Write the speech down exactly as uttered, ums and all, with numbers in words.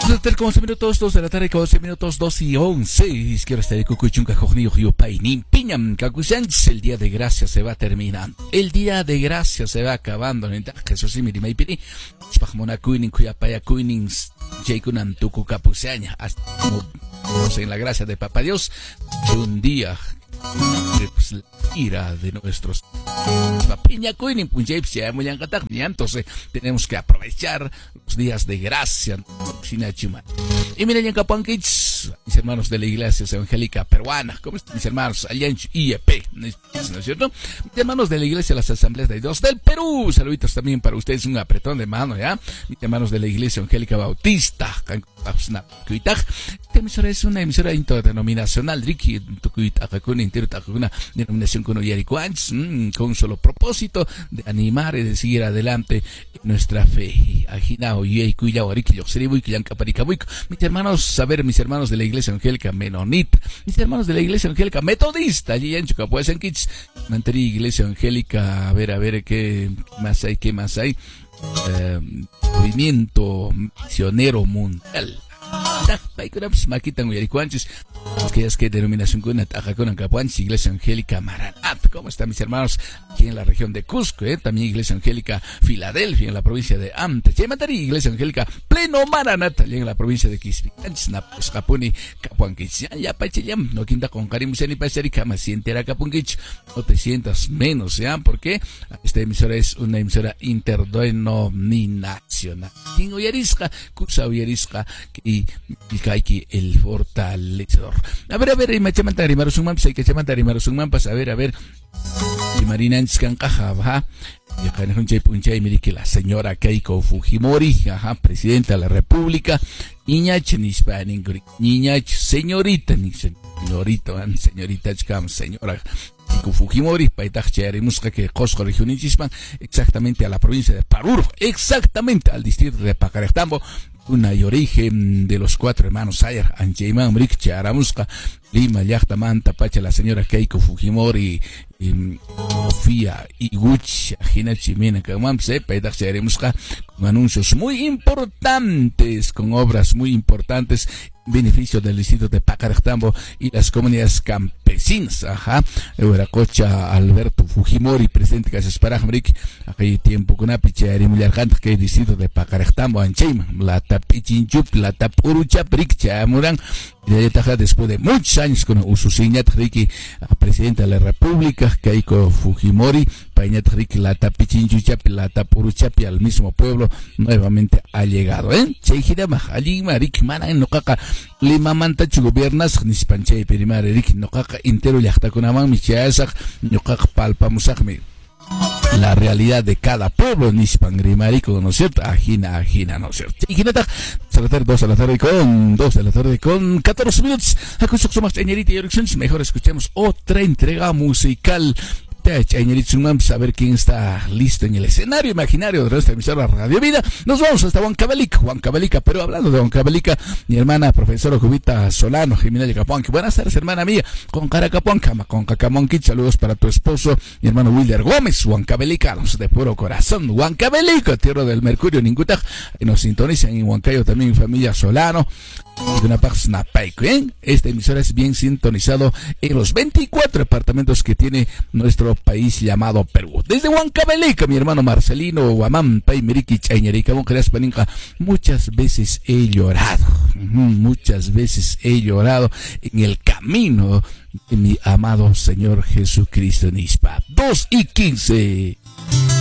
Con once minutos, dos de la tarde, con once minutos, dos y once. Izquierda está de Cucuchunca, Jojnio, Painin, Piñam, Cacusanch. El día de gracia se va terminando. El día de gracia se va acabando. Jesús y Mirimay Piri. Spajmona Kuinin, Cuyapaya Kuinin, Jaikunan, Tucu Capusaña. Estamos en la gracia de Papá Dios. Un día. Pues, la ira de nuestros entonces tenemos que aprovechar los días de gracia. Y miren, en Capuanquich, mis hermanos de la Iglesia Evangélica Peruana, ¿cómo están mis hermanos? Allá en I E P, ¿no es cierto? Mis hermanos de la Iglesia de las Asambleas de Dios del Perú, saluditos también para ustedes, un apretón de mano, ¿ya? Mis hermanos de la Iglesia Evangélica Bautista, esta emisora es una emisora interdenominacional, Ricky, una denominación con Oyaricuans, con un solo propósito de animar y de seguir adelante nuestra fe. Mis hermanos, a ver, mis hermanos de la Iglesia Evangélica Menonita, mis hermanos de la Iglesia Evangélica Metodista, allí en Chucapués, en Kits, Manterí, Iglesia Evangélica, a ver, a ver, qué más hay, qué más hay, eh, movimiento misionero mundial. Que es que denominación con Iglesia Evangélica Maranat. ¿Cómo están mis hermanos? Aquí en la región de Cusco, ¿eh? También Iglesia Evangélica Filadelfia en la provincia de Ante. Chematari, Iglesia Evangélica Pleno Maranat, allá en la provincia de Quispi. Snap, Capuni, Capuanquich. Ya, Pachayam, no quinta con Karim Sani Pachari, Kama, sientera Capuanquich. No te sientas menos, ¿ya? Porque esta emisora es una emisora interdenominacional. Tingo Yarisca, Cusa Yarisca y Kaiki el fortalecedor. A ver, a ver, y me chaman tarimaros un mampas, hay que chaman tarimaros un mampas, a ver, a ver. Y Marina Nskan Caja, ajá. Y acá en un chay punchay, mire que la señora Keiko Fujimori, ajá, presidenta de la República, niña Chenispa, niña señorita, ni señorita, señorita, señora. Fujimori, Paitach Chayarimusca, que Cosco Regionichispan, exactamente a la provincia de Paruro, exactamente al distrito de Pacarectambo, una y origen de los cuatro hermanos Ayer, Ancheiman, Mrik, Charamusca, Lima, Yachtamanta, Pacha, la señora Keiko Fujimori, Sofía Iguchi, Hinachi, Mina, Kamamse, Paitach Chayarimusca, con anuncios muy importantes, con obras muy importantes, beneficio del distrito de Pacarectambo y las comunidades campesinas. Ajá, Euracocha Alberto Fujimori, presidente de Casasparajmrik, aquel tiempo con Apichari Mulyarjant, que el distrito de Pacarectambo, Ancheima, la Tapichinchup, la Tapurucha, Prikcha, Murán, después de muchos años con Ususiñat Riki, presidente de la República, Keiko Fujimori, Pañat Riki, la Tapichinchuchapi, la Tapuruchapi, al mismo pueblo, nuevamente ha llegado, ¿eh? Chejirama, Alima, Rik, Mana, en Nocaca, Lima Mantachu gobiernas, Nispanchay, Perimar, Rik, Nocaca, Intero, Yachtacunaman, Michayasak, Nocaca, Palpamusakme. La realidad de cada pueblo, Nispan Grimarico, ¿no es cierto? Ajina, ajina, ¿no es cierto? Ijinata, dos de la tarde con, dos de la tarde con catorce minutos. Acusamos más señorita y elecciones. Mejor escuchemos otra entrega musical. A ver quién está listo en el escenario imaginario de nuestra emisora Radio Vida. Nos vamos hasta Huancavelica, Huancavelica, pero hablando de Huancavelica, mi hermana profesora Jubita Solano, Jimena de Capuanqui. Buenas tardes, hermana mía, con Caracapuanca, con Cacamonqui, saludos para tu esposo, mi hermano Wilder Gómez, Huancavelicanos de puro corazón, Huancavelica, tierra del Mercurio, Ningutaj, y nos sintonizan en Huancayo también mi familia Solano. De una parte Snapaico, ¿eh? Esta emisora es bien sintonizado en los veinticuatro departamentos que tiene nuestro país llamado Perú. Desde Huancavelica, mi hermano Marcelino, Guamán, Pay, Meriki, Chañerica, Paninca, muchas veces he llorado, muchas veces he llorado en el camino de mi amado Señor Jesucristo Nispa. dos y quince.